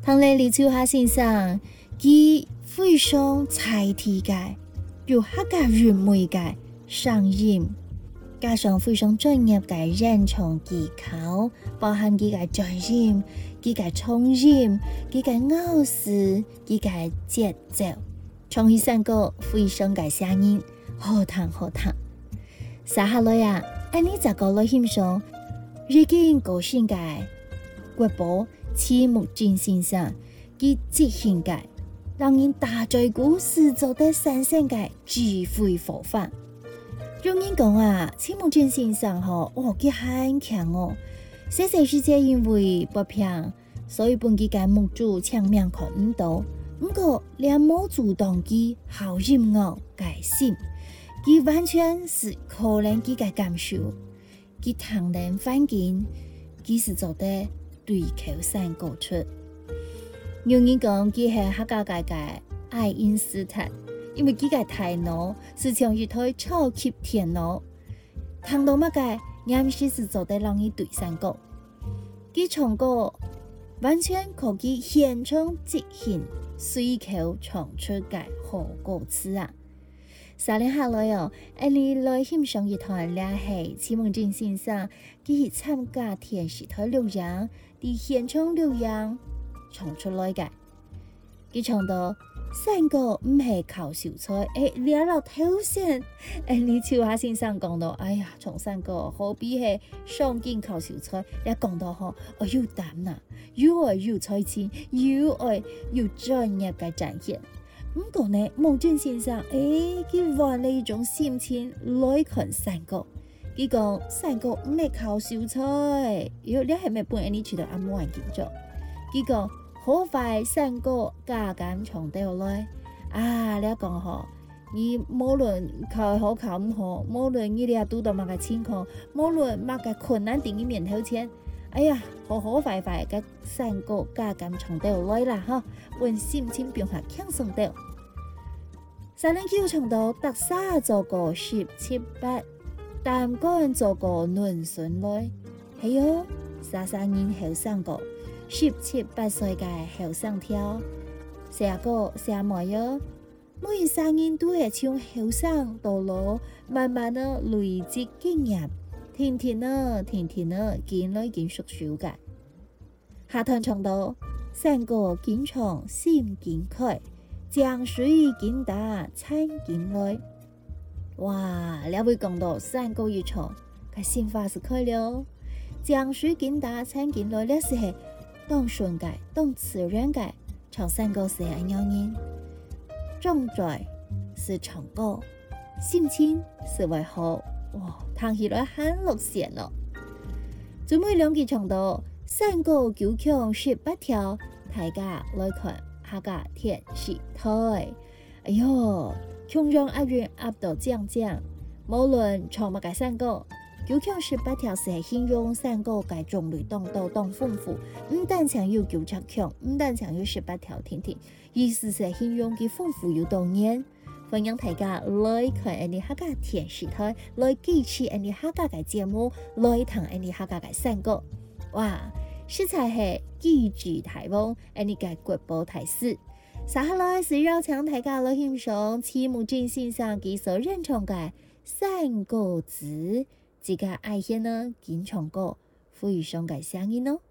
唐来李秋下先生，佢非常才体嘅，有客家人味嘅聲音，加上非常專業嘅演唱技巧，包含佢嘅嘴音、佢嘅重音、佢嘅咬字、佢嘅節奏，唱起山歌非常嘅聲音，好聽好聽。接下來啊，安尼就講來欣賞已經高興嘅國寶黐木俊先生佢即興嘅，讓人打在鼓實做得神聖嘅智慧佛法。有人講啊，黐木俊先生佢很強哦，細細世界因為不平，所以本佢嘅木主搶命看唔到，不過連木主當佢好音樂嘅心。佢完全是可能佢嘅感受，佢談人反境，佢是做得對口山歌出。有人講佢係客家界嘅愛因斯坦，因為佢嘅大腦是像一台超級電腦，聽到乜嘅啱時是做得讓佢對山歌。佢唱歌完全可以現場即興隨口唱出嘅好歌詞啊！3年下來哦，你來欣賞一團咧係黐木俊先生，佢參加電視台錄影，啲現場錄影唱出來嘅。佢唱到山歌唔係靠小菜，連落頭先，你秋下先生講到，哎呀，唱山歌何必係上鏡靠小菜？你講到要膽啊，要才情，要專業嘅展現。不過呢，木俊先生，佢換了一種心情來看山歌。佢講山歌唔係靠小菜，你係咪本你去到阿冇人見咗？佢講好快山歌加減唱到來啊！你講你無論考好考唔好，無論你哋拄到乜嘅情況，無論乜嘅困難頂你面頭前，哎呀，好快嘅山歌加減唱到來啦！本心情變化輕鬆到。3年級唱到特沙做個17、8，但幹做個嫩順來，係喲，33年後生個17、8歲嘅後生跳，寫歌寫埋喲，每3年都係唱後生到老，慢慢的累積經驗，天天見來見熟手嘅。下堂唱到山歌見唱心見開。江水見打參見來，哇！你會講到山歌一唱，佢心花是開了。江水見打參見來，呢是係當順嘅，當自然嘅，唱山歌是係讓人重在是唱歌，心情是為好，哇！聽起來很樂線咯。最尾2句唱到山歌九腔18條，大家來看。客家電視台，哎喲，腔讓押韻押到正，無論唱乜嘅山歌，9腔18條是形容山歌嘅種類當多當豐富，唔單淨有9腔，唔單淨有18條聽，意思係形容佢豐富有多年。歡迎大家來看你客家電視台，來支持你客家嘅節目，來聽你客家嘅山歌，哇！食材係機智大王，你嘅國寶大師。接下來是邀請大家來欣賞黐木俊先生佢所演唱嘅山歌詞，自家愛獻呢演唱歌，非常嘅聲音咯。